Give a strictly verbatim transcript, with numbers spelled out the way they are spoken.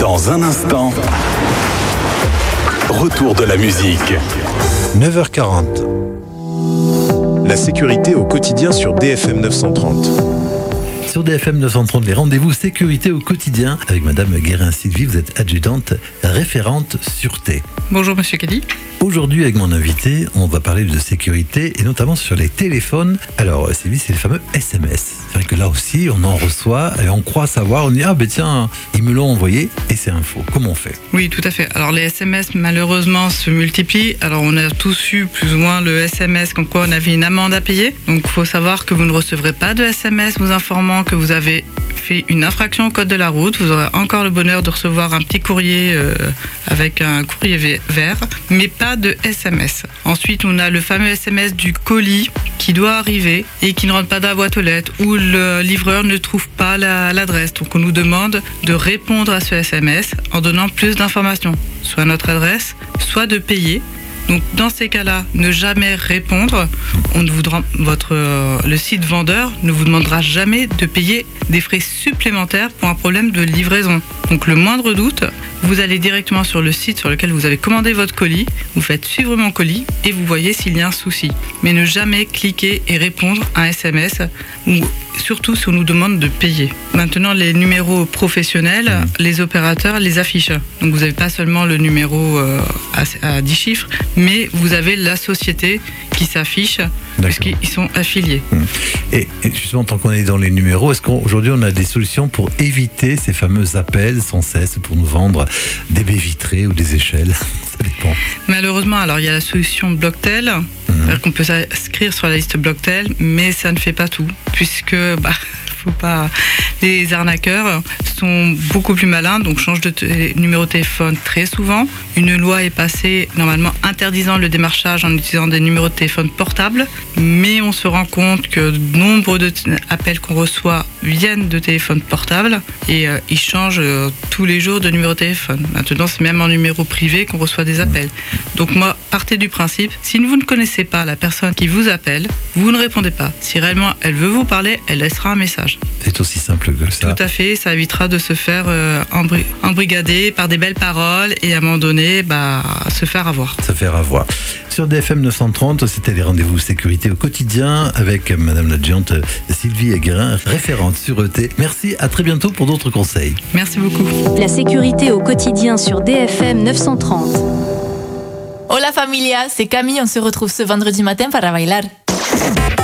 Dans un instant, retour de la musique. neuf heures quarante. La sécurité au quotidien sur D F M neuf cent trente. Sur D F M neuf cent trente, les rendez-vous sécurité au quotidien avec Madame Guérin-Sylvie. Vous êtes adjudante référente sûreté. Bonjour Monsieur Kelly. Aujourd'hui, avec mon invité, on va parler de sécurité et notamment sur les téléphones. Alors, Sylvie, c'est les fameux S M S. C'est vrai que là aussi, on en reçoit et on croit savoir. On dit, ah ben tiens, ils me l'ont envoyé et c'est un faux. Comment on fait ? Oui, tout à fait. Alors, les S M S, malheureusement, se multiplient. Alors, on a tous eu plus ou moins le S M S comme quoi on avait une amende à payer. Donc, il faut savoir que vous ne recevrez pas de S M S vous informant que vous avez fait une infraction au code de la route. Vous aurez encore le bonheur de recevoir un petit courrier euh, avec un courrier vert, mais pas de S M S. Ensuite, on a le fameux S M S du colis qui doit arriver et qui ne rentre pas dans la boîte aux lettres, où le livreur ne trouve pas la, l'adresse. Donc, on nous demande de répondre à ce S M S en donnant plus d'informations, soit notre adresse, soit de payer. Donc dans ces cas-là, ne jamais répondre. On ne voudra, votre, euh, le site vendeur ne vous demandera jamais de payer des frais supplémentaires pour un problème de livraison. Donc le moindre doute, vous allez directement sur le site sur lequel vous avez commandé votre colis, vous faites suivre mon colis et vous voyez s'il y a un souci. Mais ne jamais cliquer et répondre à un S M S ou surtout si on nous demande de payer. Maintenant, les numéros professionnels, mmh. les opérateurs les affichent. Donc vous n'avez pas seulement le numéro euh, à, à dix chiffres, mais vous avez la société qui s'affiche puisqu'ils sont affiliés. Mmh. Et, et justement, tant qu'on est dans les numéros, est-ce qu'aujourd'hui on a des solutions pour éviter ces fameux appels sans cesse pour nous vendre des baies vitrées ou des échelles ? Ça dépend. Malheureusement, alors il y a la solution Blocktel, mmh. c'est-à-dire qu'on peut s'inscrire sur la liste Blocktel, mais ça ne fait pas tout, puisque bah, faut pas. Les arnaqueurs sont beaucoup plus malins, donc changent de t- numéro de téléphone très souvent. Une loi est passée normalement interdisant le démarchage en utilisant des numéros de téléphone portables, mais on se rend compte que nombre d'appels qu'on reçoit viennent de téléphones portables et euh, ils changent euh, tous les jours de numéro de téléphone. Maintenant, c'est même en numéro privé qu'on reçoit des appels. Donc moi, partez du principe, si vous ne connaissez pas la personne qui vous appelle, vous ne répondez pas. Si réellement elle veut vous parler, elle laissera un message. C'est aussi simple que ça. Tout à fait, ça évitera de se faire euh, embri- embrigader par des belles paroles et à un moment donné, bah, se faire avoir. Se faire avoir. Sur D F M neuf cent trente, c'était les rendez-vous sécurité au quotidien avec Madame l'adjointe Sylvie Guérin, référente sûreté. Merci, à très bientôt pour d'autres conseils. Merci beaucoup. La sécurité au quotidien sur D F M neuf cent trente. Hola familia, c'est Camille, on se retrouve ce vendredi matin para bailar.